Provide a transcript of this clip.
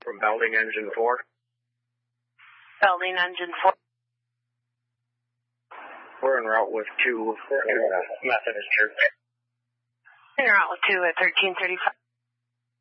from Belding Engine 4. Belding Engine 4. We're en route with 2 at Methodist Church. En route with 2 at 1335.